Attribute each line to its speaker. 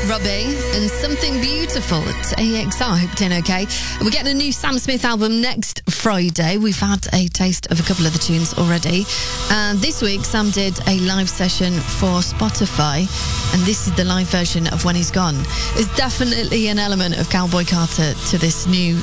Speaker 1: Robbie and Something Beautiful at AXR. I hope you're doing okay. We're getting a new Sam Smith album next Friday. We've had a taste of a couple of the tunes already. And this week, Sam did a live session for Spotify, and this is the live version of When He's Gone. There's definitely an element of Cowboy Carter to this new